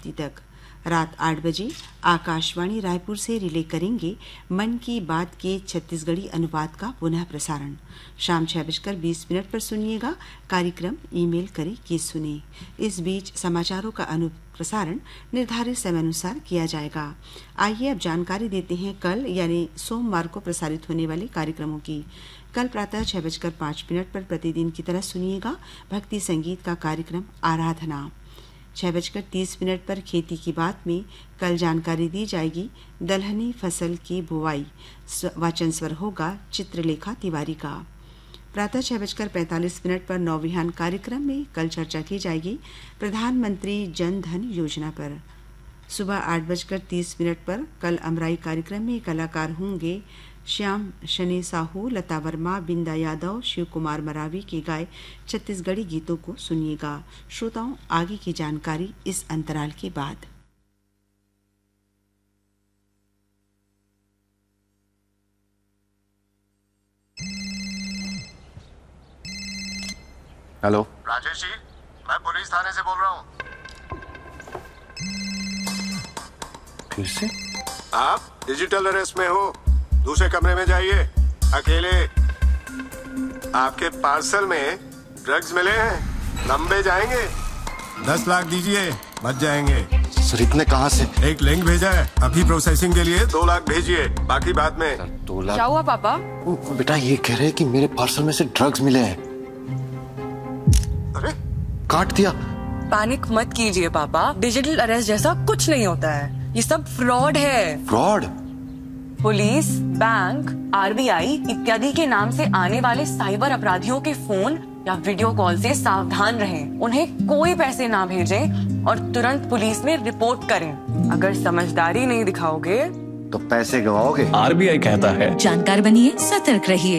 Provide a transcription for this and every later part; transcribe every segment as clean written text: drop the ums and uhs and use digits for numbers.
समाप्ति तक। रात 8 बजे आकाशवाणी रायपुर से रिले करेंगे मन की बात के छत्तीसगढ़ी अनुवाद का पुनः प्रसारण। शाम 6:20 पर सुनिएगा कार्यक्रम ईमेल करें कि सुने। इस बीच समाचारों का अनुप्रसारण निर्धारित समय अनुसार किया जाएगा। आइए अब जानकारी देते हैं कल यानी सोमवार को प्रसारित होने वाले कार्यक्रमों की। कल प्रातः 6:05 पर प्रतिदिन की तरह सुनिएगा भक्ति संगीत का कार्यक्रम आराधना। 6:30 पर खेती की बात में कल जानकारी दी जाएगी दलहनी फसल की बुआई। वाचन स्वर होगा चित्रलेखा तिवारी का। प्रातः 6:45 पर नौविहान कार्यक्रम में कल चर्चा की जाएगी प्रधानमंत्री जन धन योजना पर। सुबह 8:30 पर कल अमराई कार्यक्रम में कलाकार होंगे श्याम शनि साहू, लता वर्मा, बिंदा यादव, शिव कुमार मरावी के गाए छत्तीसगढ़ी गीतों को सुनिएगा। श्रोताओं, आगे की जानकारी इस अंतराल के बाद। हेलो राजेश जी, मैं पुलिस थाने से बोल रहा हूँ। फिर से? आप डिजिटल अरेस्ट में हो। दूसरे कमरे में जाइए, अकेले। आपके पार्सल में ड्रग्स मिले हैं, लंबे जाएंगे। 10 लाख दीजिए, बच जाएंगे। सर इतने कहाँ से? एक लिंक भेजा है, अभी प्रोसेसिंग के लिए 2 लाख भेजिए, बाकी बाद में। सर 2 लाख? क्या हुआ पापा? बेटा ये कह रहे हैं कि मेरे पार्सल में से ड्रग्स मिले हैं। अरे काट दिया। पैनिक मत कीजिए पापा, डिजिटल अरेस्ट जैसा कुछ नहीं होता है। ये सब फ्रॉड है। फ्रॉड? पुलिस, बैंक, आरबीआई इत्यादि के नाम से आने वाले साइबर अपराधियों के फोन या वीडियो कॉल से सावधान रहें। उन्हें कोई पैसे ना भेजें और तुरंत पुलिस में रिपोर्ट करें। अगर समझदारी नहीं दिखाओगे तो पैसे गवाओगे। आरबीआई कहता है जानकार बनिए, सतर्क रहिए।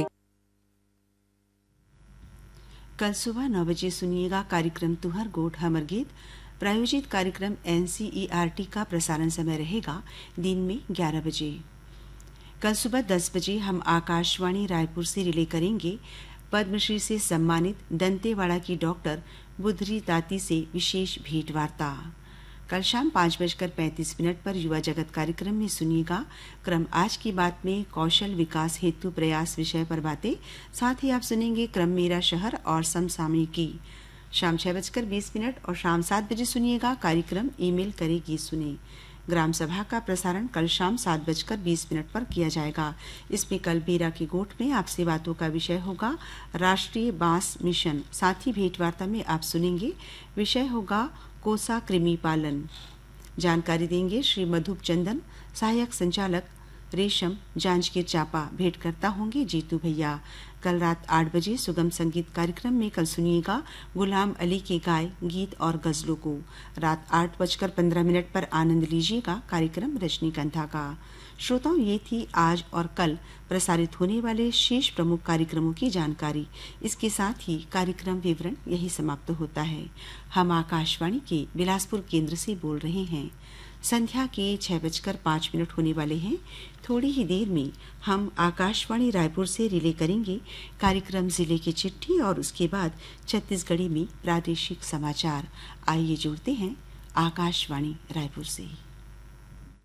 कल सुबह 9 बजे सुनिएगा कार्यक्रम तुहर गोठ हमर गीत। प्रायोजित कार्यक्रम एनसीईआरटी का प्रसारण समय रहेगा दिन में 11 बजे। कल सुबह 10 बजे हम आकाशवाणी रायपुर से रिले करेंगे पद्मश्री से सम्मानित दंतेवाड़ा की डॉक्टर बुधरी ताती से विशेष भेंट वार्ता। कल शाम 5:35 पर युवा जगत कार्यक्रम में सुनिएगा क्रम आज की बात में कौशल विकास हेतु प्रयास विषय पर बातें। साथ ही आप सुनेंगे क्रम मेरा शहर और समसामयिकी। शाम 6:20 और शाम 7 बजे सुनिएगा कार्यक्रम ईमेल करेगी सुने। ग्राम सभा का प्रसारण कल शाम 7:20 पर किया जाएगा। इसमें कल बेरा के गोठ में आपसे बातों का विषय होगा राष्ट्रीय बांस मिशन। साथ ही भेंट वार्ता में आप सुनेंगे विषय होगा कोसा कृमि पालन। जानकारी देंगे श्री मधुप चंदन, सहायक संचालक रेशम जांजगीर चांपा। भेंटकर्ता होंगे जीतू भैया। कल रात 8 बजे सुगम संगीत कार्यक्रम में कल सुनिएगा गुलाम अली के गाए गीत और गजलों को। रात 8:15 पर आनंद लीजिएगा कार्यक्रम रजनीगंधा का। श्रोताओं, ये थी आज और कल प्रसारित होने वाले शेष प्रमुख कार्यक्रमों की जानकारी। इसके साथ ही कार्यक्रम विवरण यही समाप्त होता है। हम आकाशवाणी के बिलासपुर केंद्र से बोल रहे हैं। संध्या के 6:05 होने वाले हैं। थोड़ी ही देर में हम आकाशवाणी रायपुर से रिले करेंगे कार्यक्रम जिले की चिट्ठी और उसके बाद छत्तीसगढ़ी में प्रादेशिक समाचार। आइए जुड़ते हैं आकाशवाणी रायपुर से।